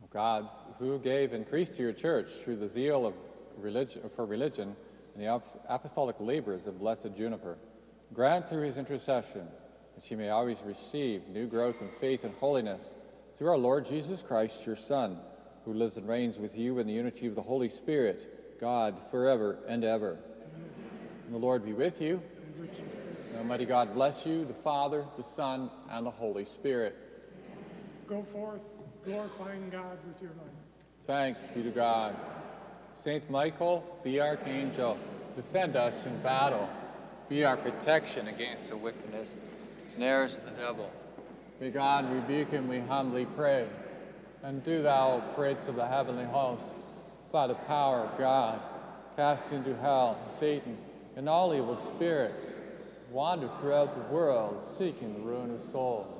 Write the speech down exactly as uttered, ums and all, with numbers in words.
God, who gave increase to your church through the zeal of religion, for religion and the apostolic labors of Blessed Juniper, grant through his intercession that she may always receive new growth in faith and holiness through our Lord Jesus Christ, your Son, who lives and reigns with you in the unity of the Holy Spirit, God, forever and ever. And the Lord be with you. And Almighty God bless you, the Father, the Son, and the Holy Spirit. Go forth, glorifying God with your life. Thanks be to God. Saint Michael, the Archangel, defend us in battle. Be our protection against the wickedness, snares of the devil. May God rebuke him, we humbly pray. And do thou, Prince of the heavenly host, by the power of God, cast into hell Satan and all evil spirits, wander throughout the world, seeking the ruin of souls.